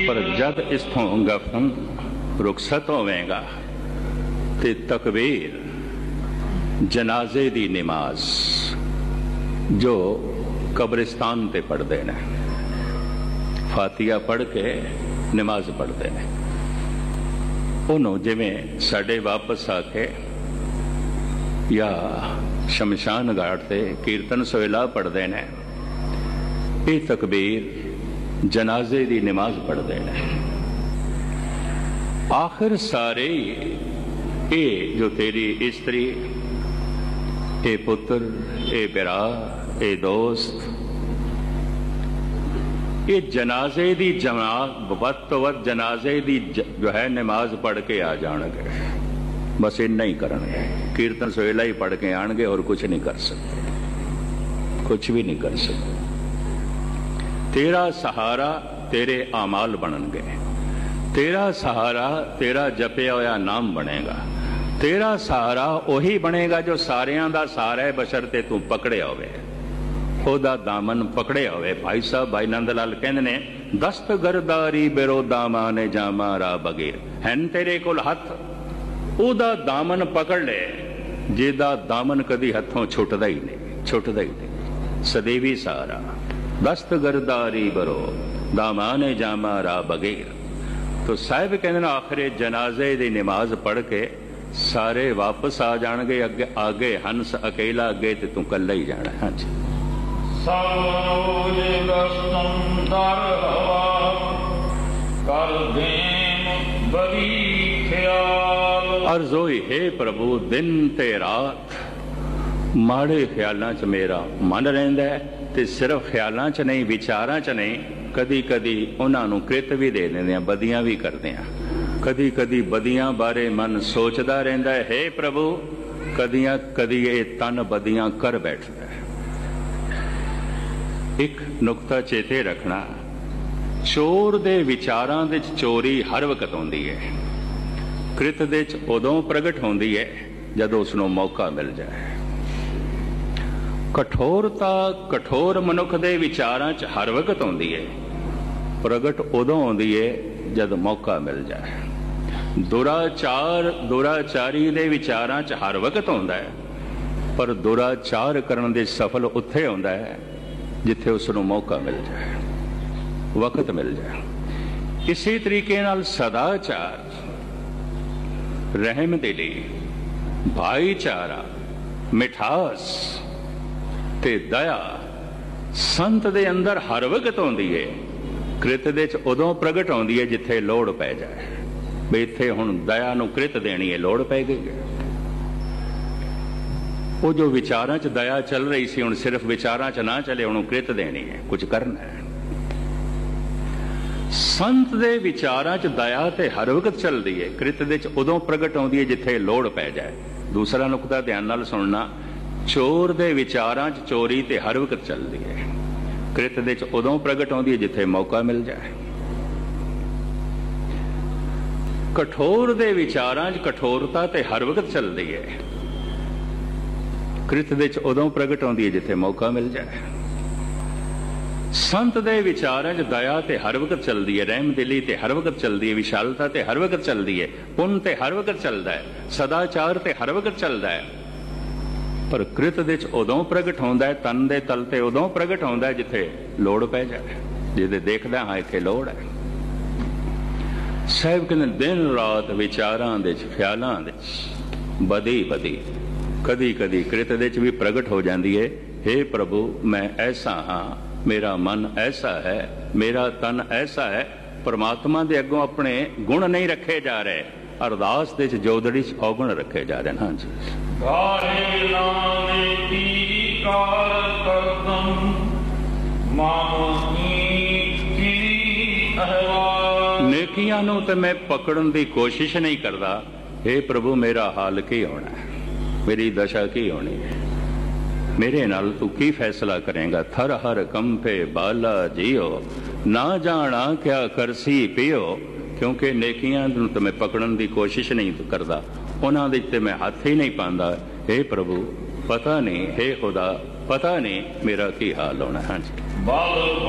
पर जब इथों गफन रुखसत होवेगा ते तकबीर जनाजे दी नमाज जो कब्रिस्तान ते पढ़ते ने, फातिहा पढ़ के नमाज पढ़ते हैं, उन्होंने जिमें साडे वापस आके या शमशान घाट से कीर्तन सोहला पढ़ते हैं, ये तकबीर जनाजे की नमाज पढ़ते हैं। आखिर सारे ये जो तेरी इस्त्री, ये पुत्र, ये बिरा, ये दोस्त, ये जनाजे की जमात वध तो वध जनाजे की जो है नमाज पढ़ के आ जाएंगे, बस इन्ना ही करेंगे, कीर्तन सोहला ही पढ़ के आएंगे और कुछ नहीं कर सकते, कुछ भी नहीं कर सकते। तेरा सहारा तेरे आमाल बननगे, तेरा सहारा तेरा जपया होया नाम बनेगा, तेरा सहारा वही बनेगा जो सारियां दा सहारा है, बशर्ते तू पकड़े होवे, ओदा दामन पकड़े होवे। भाई साहब भाई नंद लाल कहंदे ने दस्त गरदारी बेरो दामाने जामा रा बगैर, हैन तेरे कोल हथ, ओदा दामन पकड़ ले जिहदा दामन कदी हथों छुटदा ही नहीं, छुटदा ही नहीं, सदैवी सहारा। दस्त गरदारी बरो दामाने जामा रा बगैर। तो साहिब कहंदे ने आखिर जनाजे दी नमाज पढ़ के सारे वापस आ जाणगे, अगे आगे हंस अकेला, अगे ते तू कल्ला ही जाना। हाँ जी। अर्ज होई हे प्रभु दिन ते रात माड़े ख्यालों च मेरा मन रहिंदा है, ते सिर्फ ख्यालों च नहीं, विचारां च नहीं, कदी कदी उन्होंने कृत भी दे देंदे आ, बदियां भी करते हैं, कदी कदी बदियां बारे मन सोचता रहिंदा है। हे प्रभु कदियां कदी ये तन बदियां कर बैठदा है। एक नुकता चेते रखना, चोर दे विचारां दे चोरी हर वक्त होंदी है, कृत दे उदों प्रगट होंदी है जदों उसनों मौका मिल जाए। कठोरता कठोर मनुख दे विचारां च हर वक्त होंदी है, प्रगट उदों होंदी है जद मौका मिल जाए। दुराचार दुराचारी दे विचारां च हर वक्त होंदा है, पर दुराचार करन दे सफल उत्थे होंदा है जिथे उसनों मौका मिल जाए, वक्त मिल जाए। इसी तरीके नाल सदाचार, रहम दिली, भाईचारा, मिठास ते दया संत दे अंदर हर वक्त होंदी है, कृत दे च उदों प्रगट होंदी है जिथे लोड़ पै जाए। बई इत्थे हुण दया नूं कृत देनी है, लोड़ पै गई है। वो जो विचारां च दया चल रही सी, हुण सिर्फ विचारां च ना चले, हुण कृत देनी है, कुछ करना है। संत दे विचारां च दया ते हर वक्त चलदी है, कृत दे च उदों प्रगट होंदी है जिथे लोड़ पै जाए। दूसरा नुकता ध्यान नाल सुनना, चोर दे विचारां च चोरी ते हर वक्त चलदी है, कृत दे च उदों प्रगट होंदी है जिथे मौका मिल जाए। कठोर दे विचारां च कठोरता ते हर वक्त चलदी है, कृत दे च उदों प्रगट होंदी है जिथे मौका मिल जाए। संत दे विचारां च दया ते हर वक्त चलदी है, रहम दिली ते हर वक्त चलदी है, विशालता ते हर वक्त चलदी है, पुण्य ते हर वक्त चलदा है, सदाचार ते हर वक्त चलदा है। पर कृत दे च उदों प्रगट होंदा है, तन दे तल ते उदों प्रगट होंदा है जिथे लोड़ पै जाए, जिहदे देखदा हाँ इत्थे लोड़ है। साहिब कहंदे दिन रात विचारां दे च ख्यालां दे च बदी बदी कदी कदी कृत दे च भी प्रगट हो जाती है। हे प्रभु मैं ऐसा हाँ, मेरा मन ऐसा है, मेरा तन ऐसा है। परमात्मा दे अगों अपने गुण नहीं रखे जा रहे, अरदास दे च जोदड़ी च अवगुण रखे जा रहे हैं। हाँ जी। नेकियां नूं ते मैं पकड़न की कोशिश नहीं करता। हे प्रभु मेरा हाल की होना है, मेरी दशा की होनी है, मेरे नाल तू की फैसला करेगा। थर हर कंपे बाला जियो, ना जाना क्या करसी पियो। क्योंकि नेकियां तो मैं पकड़न की कोशिश नहीं करता, उन्हां दे ते मैं हाथ ही नहीं पांदा। हे प्रभु पता नहीं, हे खुदा पता नहीं मेरा की हाल होना। हाँ जी।